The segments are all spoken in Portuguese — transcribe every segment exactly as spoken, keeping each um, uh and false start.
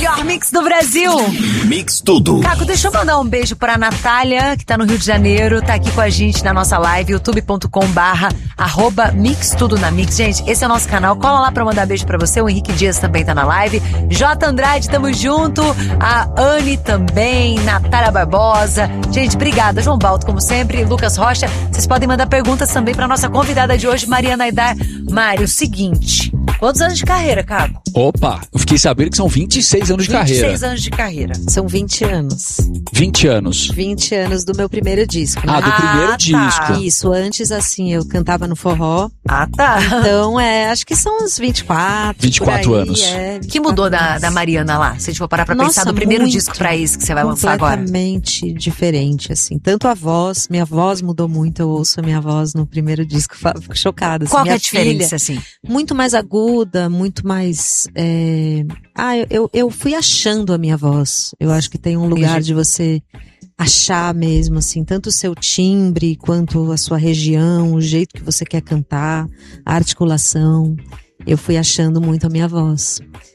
melhor mix do Brasil. Mix tudo. Caco, deixa eu mandar um beijo pra Natália, que tá no Rio de Janeiro, tá aqui com a gente na nossa live, youtube ponto com barra arroba mix tudo na mix. Gente, esse é o nosso canal, cola lá pra mandar beijo pra você. O Henrique Dias também tá na live. J. Andrade, tamo junto. A Anne também, Natália Barbosa. Gente, obrigada. João Baldo, como sempre. Lucas Rocha. Vocês podem mandar perguntas também pra nossa convidada de hoje, Mariana Aidar. Mário, seguinte, quantos anos de carreira, Caco? Opa, eu fiquei sabendo que são vinte e seis anos de carreira. vinte e seis anos de carreira. São vinte anos. vinte anos. vinte anos do meu primeiro disco. Né? Ah, do Ah, primeiro tá. disco. Isso, antes assim, eu cantava no forró. Ah, tá. Então, é, acho que são uns vinte e quatro. vinte e quatro por aí, anos. É, O que mudou da, da Mariana lá? Se a gente for parar pra Nossa, pensar do primeiro muito. disco pra esse que você vai lançar agora. Completamente diferente, assim. Tanto a voz, minha voz mudou muito. Eu ouço a minha voz no primeiro disco, fico chocada. Assim. Qual que é Minha a diferença, filha, assim? muito mais aguda, muito mais. É... Ah, eu, eu, eu fui achando a minha voz. Eu acho que tem um lugar Entendi. de você achar mesmo, assim, tanto o seu timbre quanto a sua região, o jeito que você quer cantar, a articulação. Eu fui achando muito a minha voz.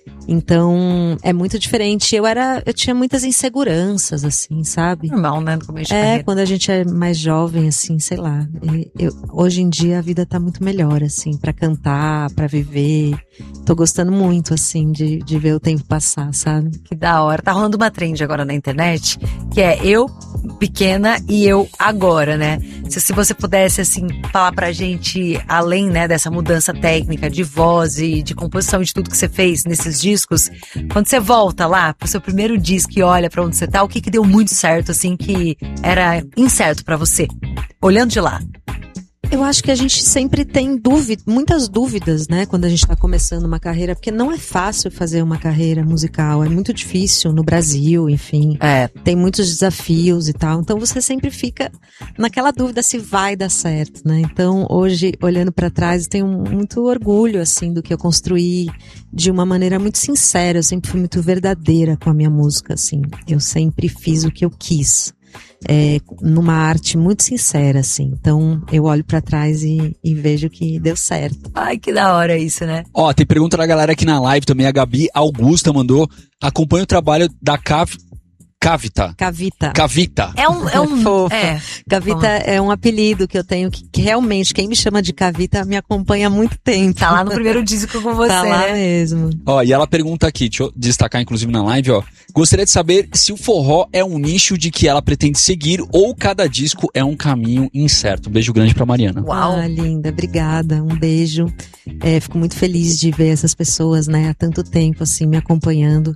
Então, é muito diferente. Eu era, eu tinha muitas inseguranças, assim, sabe? Normal, né? No começo de É, carreira. quando a gente é mais jovem, assim, sei lá. E Eu, hoje em dia a vida tá muito melhor, assim, pra cantar, pra viver. Tô gostando muito, assim, de, de ver o tempo passar, sabe? Que da hora. Tá rolando uma trend agora na internet, que é eu pequena e eu agora, né? Se, se você pudesse, assim, falar pra gente, além, né, dessa mudança técnica de voz e de composição e de tudo que você fez nesses discos, quando você volta lá pro seu primeiro disco e olha pra onde você tá, o que que deu muito certo, assim, que era incerto pra você, olhando de lá? Eu acho que a gente sempre tem dúvida, muitas dúvidas, né, quando a gente está começando uma carreira, porque não é fácil fazer uma carreira musical, é muito difícil no Brasil, enfim, É. tem muitos desafios e tal, então você sempre fica naquela dúvida se vai dar certo, né, então hoje, olhando para trás, eu tenho muito orgulho, assim, do que eu construí de uma maneira muito sincera, eu sempre fui muito verdadeira com a minha música, assim, eu sempre fiz o que eu quis. É, numa arte muito sincera, assim. Então, eu olho pra trás e, e vejo que deu certo. Ai, que da hora isso, né? Ó, tem pergunta da galera aqui na live também. A Gabi Augusta mandou. Acompanha o trabalho da Cav... Cavita. Cavita. Cavita. É um... É um Fofa. é. Cavita é um apelido que eu tenho que, que realmente, quem me chama de Cavita me acompanha há muito tempo. Tá lá no primeiro disco com você, Tá lá né? mesmo. Ó, e ela pergunta aqui, deixa eu destacar inclusive na live, ó. Gostaria de saber se o forró é um nicho de que ela pretende seguir ou cada disco é um caminho incerto. Um beijo grande pra Mariana. Uau. Ah, linda, obrigada, um beijo. É, fico muito feliz de ver essas pessoas, né, há tanto tempo, assim, me acompanhando.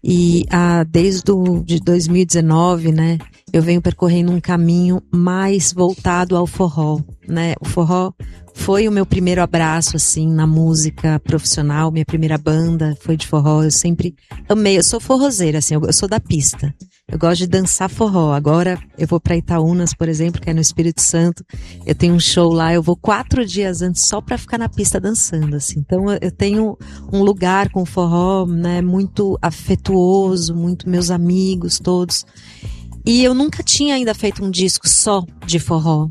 E ah, desde o, de dois mil e dezenove, né, eu venho percorrendo um caminho mais voltado ao forró, né. O forró foi o meu primeiro abraço, assim, na música profissional, minha primeira banda foi de forró, eu sempre amei, eu sou forrozeira, assim, eu, eu sou da pista. Eu gosto de dançar forró. Agora eu vou pra Itaúnas, por exemplo, que é no Espírito Santo. Eu tenho um show lá, eu vou quatro dias antes só pra ficar na pista dançando, assim. Então eu tenho um lugar com forró, né, muito afetuoso, muito meus amigos todos. E eu nunca tinha ainda feito um disco só de forró.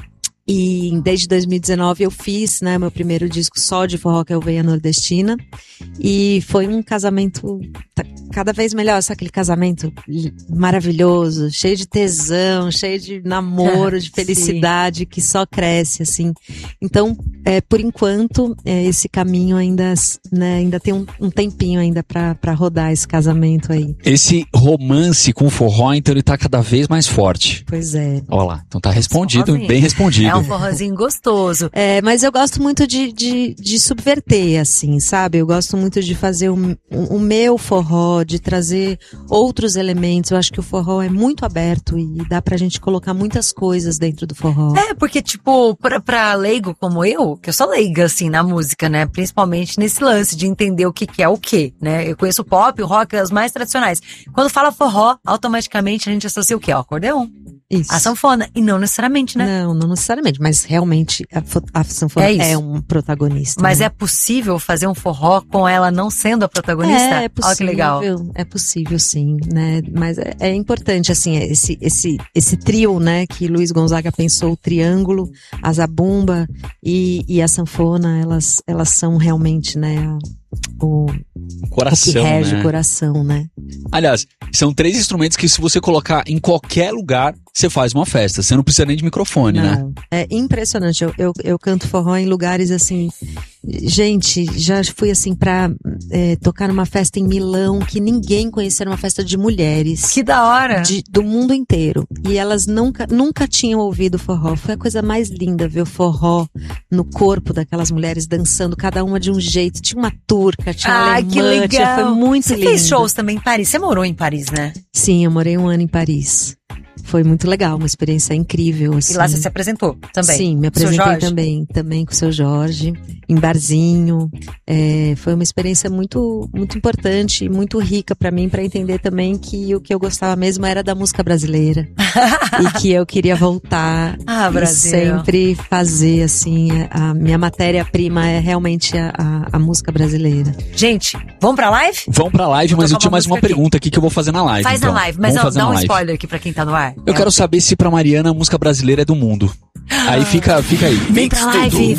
E desde dois mil e dezenove eu fiz, né, meu primeiro disco só de forró, que é o Veia Nordestina. E foi um casamento cada vez melhor, sabe aquele casamento maravilhoso, cheio de tesão, cheio de namoro, de felicidade, que só cresce, assim. Então, é, por enquanto, é, esse caminho ainda, né, ainda tem um, um tempinho ainda pra, pra rodar esse casamento aí. Esse romance com o forró, então ele tá cada vez mais forte. Pois é. Ó lá, então tá respondido, Forrozinho. bem respondido. É um forrozinho gostoso. É, mas eu gosto muito de, de, de subverter, assim, sabe? Eu gosto muito de fazer o, o, o meu forró, de trazer outros elementos. Eu acho que o forró é muito aberto e dá pra gente colocar muitas coisas dentro do forró. É, porque, tipo, pra, pra leigo como eu, que eu sou leiga, assim, na música, né? Principalmente nesse lance de entender o que, que é o quê, né? Eu conheço o pop, o rock, as mais tradicionais. Quando fala forró, automaticamente a gente associa o quê? O acordeon. Isso. A sanfona. E não necessariamente, né? Não, não necessariamente, mas realmente a, fo- a sanfona É isso. é, um protagonista. Mas né? é possível fazer um forró com ela não sendo a protagonista? É, é possível. Olha que legal. É possível, sim, né? Mas é, é importante, assim, esse, esse, esse trio, né? Que Luiz Gonzaga pensou, o triângulo, a zabumba e, e a sanfona, elas, elas são realmente, né? o, Coração, o que rege né? o coração, né? Aliás, são três instrumentos que se você colocar em qualquer lugar, você faz uma festa. Você não precisa nem de microfone, Não, né? é impressionante. Eu, eu, eu canto forró em lugares assim. Gente, já fui assim pra é, tocar numa festa em Milão que ninguém conhecia, uma festa de mulheres. Que da hora! De, do mundo inteiro. E elas nunca, nunca tinham ouvido forró. Foi a coisa mais linda ver o forró no corpo daquelas mulheres dançando, cada uma de um jeito. Tinha uma turca, tinha uma Ah, alemã, que legal! tinha, foi muito Você lindo. fez shows também em Paris? Você morou em Paris, né? Sim, eu morei um ano em Paris. Foi muito legal, uma experiência incrível. Assim. E lá você se apresentou também? Sim, me Seu apresentei Jorge? também, também com o seu Jorge, em barzinho. É, foi uma experiência muito, muito importante e muito rica pra mim, pra entender também que o que eu gostava mesmo era da música brasileira. E que eu queria voltar Ah, e Brasil. sempre fazer, assim, a minha matéria-prima é realmente a, a, a música brasileira. Gente, vamos pra live? Vamos pra live, Vou mas eu tocar tinha uma mais uma música aqui. pergunta aqui que eu vou fazer na live. Faz então. na live, mas Vamos ó, fazer dá na um live. spoiler aqui pra quem tá no ar. Eu É quero saber se pra Mariana a música brasileira é do mundo. Aí fica, fica aí. Vem pra live, vem